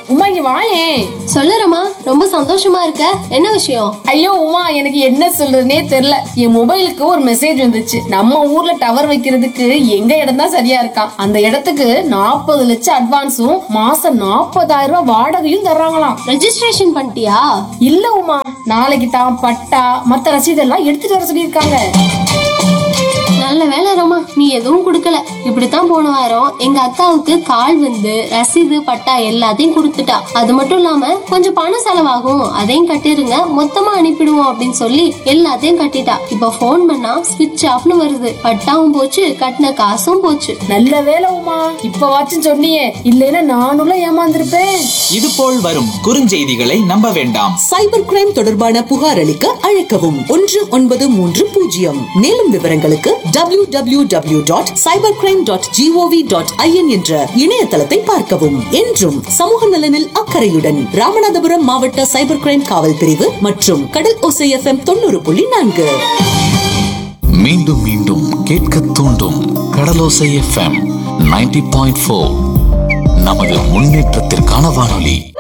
உமா இங்க வாயேன். சொல்லுறமா, ரொம்ப சந்தோஷமா இருக்க. என்ன விஷயம்? ஐயோ உமா, எனக்கு என்ன சொல்றதுனே தெரியல. என் மொபைலுக்கு ஒரு மெசேஜ் வந்துச்சு. நம்ம ஊர்ல டவர் வைக்கிறதுக்கு எங்க இடம் தான் சரியா இருக்கான். அந்த இடத்துக்கு 40 லட்சம் அட்வான்ஸும் மாசம் 40,000 ரூபாய் வாடகையும் தர்றாங்களாம். ரெஜிஸ்ட்ரேஷன் பண்ணிட்டியா? இல்ல உமா, நாளைக்கு தான் பட்டா மத்த ரசீதெல்லாம் எடுத்துட்டு வர சொல்லிருக்காங்க. நல்ல வேலை ரமா, நீ எதுவும் குடுக்கல. இப்படித்தான் போன வாரம் எங்க அக்காவுக்கு கால் வந்து ரசீது பட்டா எல்லாத்தையும் கொடுத்துட்டா. அது மட்டும் இல்லாம கொஞ்சம் பணம் செலவாகும், அதையும் கட்டிருங்க, மொத்தமா அனுப்பிடுவோம் அப்படின்னு சொல்லி எல்லாத்தையும் கட்டிட்டா. இப்ப போன் பண்ணா ஸ்விட்ச் ஆஃப்னு வருது. பட்டாவும் போச்சு, கட்டின காசும் போச்சு. நல்ல வேலை உமா, இப்பவாச்சும் சொன்னியே, இல்லைன்னா நானும் ஏமாந்திருப்பேன். இது போல் வரும் குறுஞ்செய்திகளை நம்ப வேண்டாம். சைபர் கிரைம் தொடர்பான புகார் அளிக்க அழைக்கவும் 1930. மேலும் விவரங்களுக்கு www.cybercrime.gov.in என்ற இணையதளத்தை பார்க்கவும். என்றும் சமூக நலனில் அக்கறையுடன் ராமநாதபுரம் மாவட்ட சைபர் கிரைம் காவல் பிரிவு மற்றும் கடல் ஓசை FM 90.4. மீண்டும் மீண்டும் கேட்க தூண்டும் கடலோசை FM 90.4. நமது முன்னேற்றத்திற்கான வானொலி.